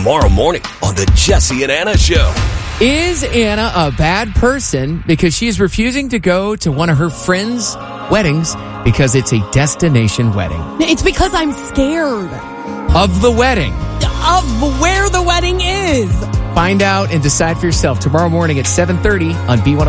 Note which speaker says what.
Speaker 1: tomorrow morning on the Jesse and Anna Show.
Speaker 2: Is Anna a bad person because she's refusing to go to one of her friends' weddings because it's a destination wedding?
Speaker 3: It's because I'm scared
Speaker 2: Of the wedding.
Speaker 3: of where the wedding is.
Speaker 2: Find out and decide for yourself tomorrow morning at 7:30 on B105.